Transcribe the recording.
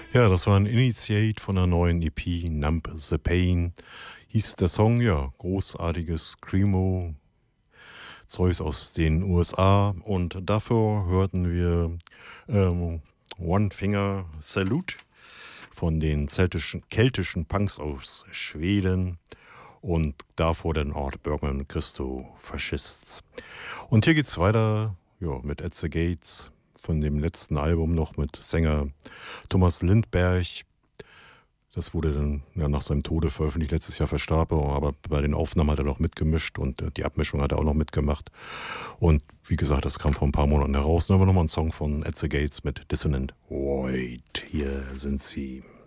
Ja, das war ein Initiate von der neuen EP, Numb the Pain. Hieß der Song, ja, großartiges Screamo, Zeus aus den USA. Und dafür hörten wir One Finger Salute von den keltischen Punks aus Schweden. Und davor den Art Bergman Christo Fascists. Und hier geht's weiter, ja, mit At the Gates von dem letzten Album noch mit Sänger Thomas Lindberg. Das wurde dann ja, nach seinem Tode veröffentlicht, letztes Jahr verstarb er, aber bei den Aufnahmen hat er noch mitgemischt und die Abmischung hat er auch noch mitgemacht. Und wie gesagt, das kam vor ein paar Monaten heraus. Dann haben wir nochmal einen Song von At the Gates mit Dissonant Void. Hier sind sie.